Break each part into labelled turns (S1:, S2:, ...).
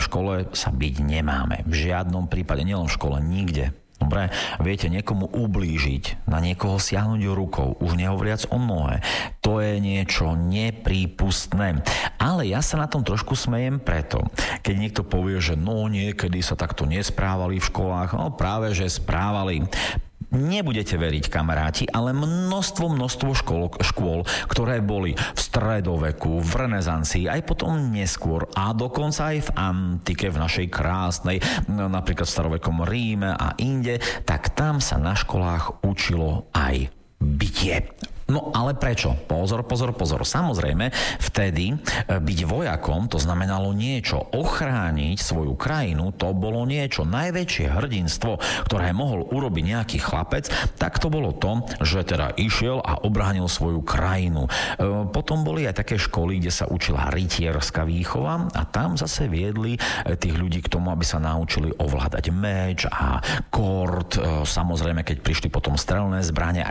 S1: v škole sa byť nemáme. V žiadnom prípade, nielen v škole, nikde. Dobre, viete, niekomu ublížiť, na niekoho siahnuť rukou, už nehovoriac o nohe, to je niečo neprípustné. Ale ja sa na tom trošku smejem preto, keď niekto povie, že no niekedy sa takto nesprávali v školách, no práve, že správali. Nebudete veriť, kamaráti, ale množstvo škôl, ktoré boli v stredoveku, v renesancii, aj potom neskôr a dokonca aj v antike, v našej krásnej, napríklad v starovekom Ríme a inde, tak tam sa na školách učilo aj bitie. No ale prečo? Pozor. Samozrejme, vtedy byť vojakom, to znamenalo niečo. Ochrániť svoju krajinu, to bolo niečo. Najväčšie hrdinstvo, ktoré mohol urobiť nejaký chlapec, tak to bolo to, že teda išiel a obránil svoju krajinu. Potom boli aj také školy, kde sa učila rytierská výchova a tam zase viedli tých ľudí k tomu, aby sa naučili ovládať meč a kord. Samozrejme, keď prišli potom strelné zbrane,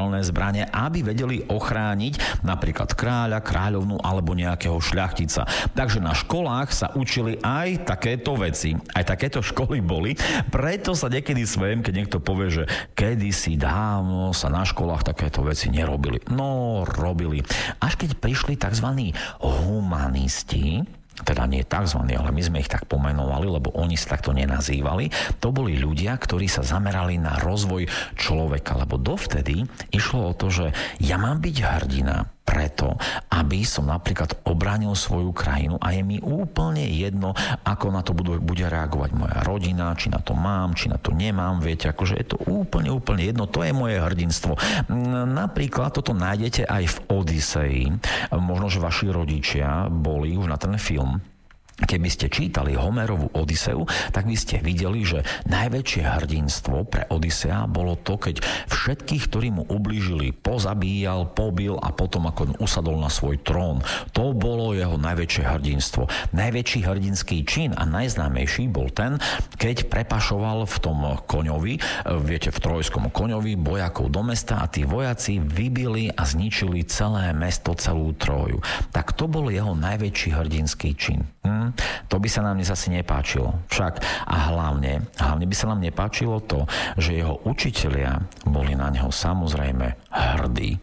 S1: aby vedeli ochrániť napríklad kráľa, kráľovnu alebo nejakého šľachtica. Takže na školách sa učili aj takéto veci. Aj takéto školy boli. Preto sa niekedy smejem, keď niekto povie, že kedysi dávno sa na školách takéto veci nerobili. No, robili. Až keď prišli tzv. Humanisti, teda nie tzv., ale my sme ich tak pomenovali, lebo oni sa takto nenazývali. To boli ľudia, ktorí sa zamerali na rozvoj človeka, lebo dovtedy išlo o to, že ja mám byť hrdina preto, aby som napríklad obránil svoju krajinu a je mi úplne jedno, ako na to bude reagovať moja rodina, či na to mám, či na to nemám, viete, akože je to úplne jedno, to je moje hrdinstvo. Napríklad toto nájdete aj v Odysei. Možno, že vaši rodičia boli už na ten film. Keby ste čítali Homerovú Odyseu, tak by ste videli, že najväčšie hrdinstvo pre Odysea bolo to, keď všetkých, ktorí mu ublížili, pozabíjal, pobil a potom ako usadol na svoj trón. To bolo jeho najväčšie hrdinstvo. Najväčší hrdinský čin a najznámejší bol ten, keď prepašoval v tom koňovi, viete, v trojskom koňovi, vojakov do mesta a tí vojaci vybili a zničili celé mesto, celú Tróju. Tak to bol jeho najväčší hrdinský čin. To by sa nám dnes asi nepáčilo. Však a hlavne by sa nám nepáčilo to, že jeho učitelia boli na neho samozrejme hrdí.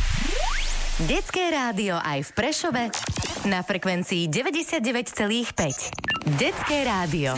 S2: Detské rádio aj v Prešove na frekvencii 99,5. Detské rádio.